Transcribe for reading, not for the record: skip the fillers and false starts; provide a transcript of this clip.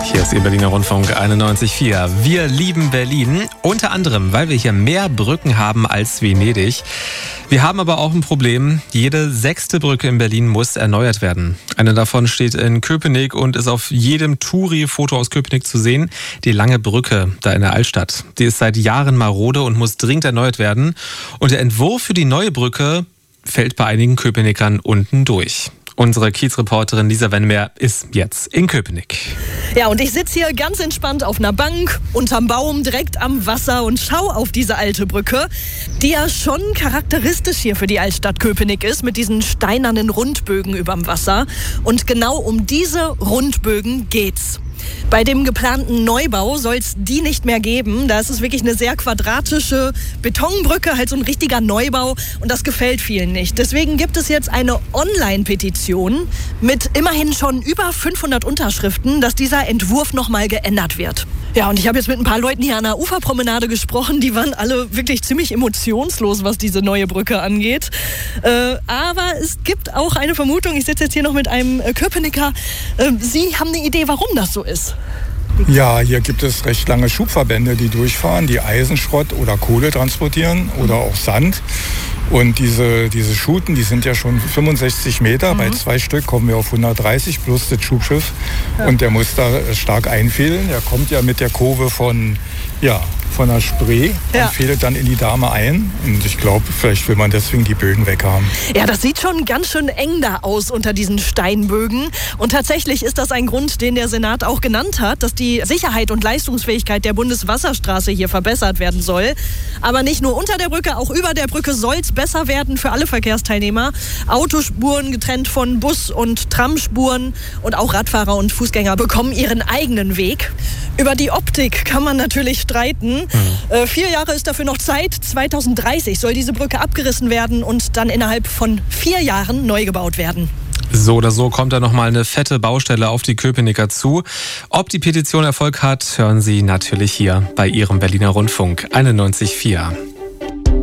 Hier ist Ihr Berliner Rundfunk 91.4. Wir lieben Berlin, unter anderem, weil wir hier mehr Brücken haben als Venedig. Wir haben aber auch ein Problem. Jede 6. Brücke in Berlin muss erneuert werden. Eine davon steht in Köpenick und ist auf jedem Touri-Foto aus Köpenick zu sehen. Die lange Brücke da in der Altstadt. Die ist seit Jahren marode und muss dringend erneuert werden. Und der Entwurf für die neue Brücke fällt bei einigen Köpenickern unten durch. Unsere Kiezreporterin Lisa Wennemer ist jetzt in Köpenick. Ja, und ich sitze hier ganz entspannt auf einer Bank, unterm Baum, direkt am Wasser und schaue auf diese alte Brücke, die ja schon charakteristisch hier für die Altstadt Köpenick ist, mit diesen steinernen Rundbögen überm Wasser. Und genau um diese Rundbögen geht's. Bei dem geplanten Neubau soll es die nicht mehr geben. Da ist es wirklich eine sehr quadratische Betonbrücke, halt so ein richtiger Neubau. Und das gefällt vielen nicht. Deswegen gibt es jetzt eine Online-Petition mit immerhin schon über 500 Unterschriften, dass dieser Entwurf nochmal geändert wird. Ja, und ich habe jetzt mit ein paar Leuten hier an der Uferpromenade gesprochen. Die waren alle wirklich ziemlich emotionslos, was diese neue Brücke angeht. Aber es gibt auch eine Vermutung. Ich sitze jetzt hier noch mit einem Köpenicker. Sie haben eine Idee, warum das so ist? Ja, hier gibt es recht lange Schubverbände, die durchfahren, die Eisenschrott oder Kohle transportieren oder auch Sand. Und diese Schuten, die sind ja schon 65 Meter. Bei 2 Stück kommen wir auf 130 plus das Schubschiff. Ja. Und der muss da stark einfädeln. Der kommt ja mit der Kurve von der Spree und fädelt dann in die Dame ein. Und ich glaube, vielleicht will man deswegen die Bögen weghaben. Ja, das sieht schon ganz schön eng da aus unter diesen Steinbögen. Und tatsächlich ist das ein Grund, den der Senat auch genannt hat, dass die Sicherheit und Leistungsfähigkeit der Bundeswasserstraße hier verbessert werden soll. Aber nicht nur unter der Brücke, auch über der Brücke soll es besser werden für alle Verkehrsteilnehmer. Autospuren getrennt von Bus- und Tramspuren und auch Radfahrer und Fußgänger bekommen ihren eigenen Weg. Über die Optik kann man natürlich streiten. 4 Jahre ist dafür noch Zeit. 2030 soll diese Brücke abgerissen werden und dann innerhalb von 4 Jahren neu gebaut werden. So oder so kommt da nochmal eine fette Baustelle auf die Köpenicker zu. Ob die Petition Erfolg hat, hören Sie natürlich hier bei Ihrem Berliner Rundfunk 91.4.